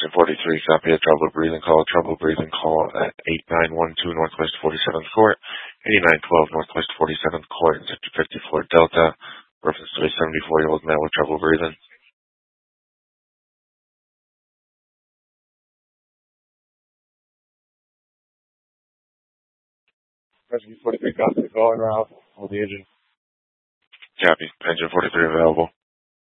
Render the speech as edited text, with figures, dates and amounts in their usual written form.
Engine 43, copy a trouble breathing call at 8912 Northwest 47th Court, 8912 Northwest 47th Court, in Sector 54 Delta, reference to a 74-year-old male with trouble breathing. Engine 43, copy the call and route. Hold the engine. Copy. Engine 43 available.